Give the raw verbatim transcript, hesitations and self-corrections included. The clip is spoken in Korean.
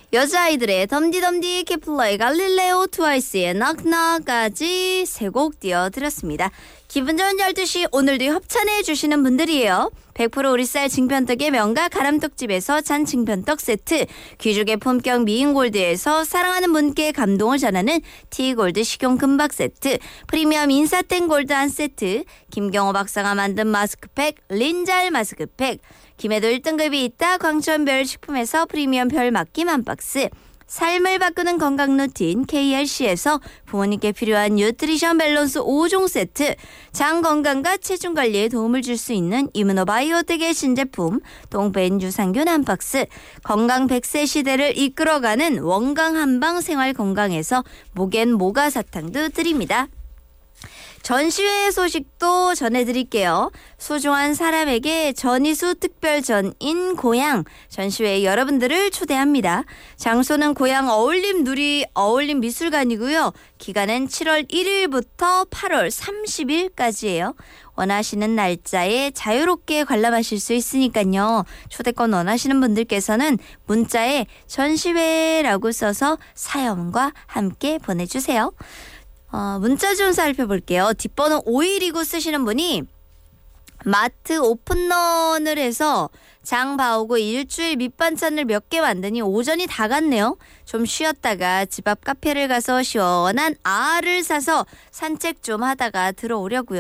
여자아이들의 덤디덤디, 케플러의 갈릴레오, 트와이스의 낙낙까지 세 곡 띄워드렸습니다. 기분 좋은 열두 시 오늘도 협찬해 주시는 분들이에요. 백 퍼센트 우리쌀 징편떡의 명가 가람떡집에서 잔 징편떡 세트, 귀족의 품격 미인골드에서 사랑하는 분께 감동을 전하는 티골드 식용 금박 세트, 프리미엄 인사땡 골드 한 세트, 김경호 박사가 만든 마스크팩 린잘 마스크팩, 김해도 일 등급이 있다 광천별 식품에서 프리미엄 별 맡김 한 박스, 삶을 바꾸는 건강 루틴 케이알씨에서 부모님께 필요한 뉴트리션 밸런스 오 종 세트, 장 건강과 체중 관리에 도움을 줄 수 있는 이뮤노바이오텍의 신제품 동벤 유산균 한 박스, 건강 백 세 시대를 이끌어가는 원강 한방 생활 건강에서 목엔 모가 사탕도 드립니다. 전시회 소식도 전해드릴게요. 소중한 사람에게 전이수 특별전인 고향 전시회에 여러분들을 초대합니다. 장소는 고향 어울림 누리 어울림 미술관이고요. 기간은 칠월 일일부터 팔월 삼십일까지예요. 원하시는 날짜에 자유롭게 관람하실 수 있으니까요. 초대권 원하시는 분들께서는 문자에 전시회라고 써서 사연과 함께 보내주세요. 어, 문자 좀 살펴볼게요. 뒷번호 오일이구 쓰시는 분이 마트 오픈런을 해서 장 봐오고 일주일 밑반찬을 몇 개 만드니 오전이 다 갔네요. 좀 쉬었다가 집 앞 카페를 가서 시원한 알을 사서 산책 좀 하다가 들어오려고요.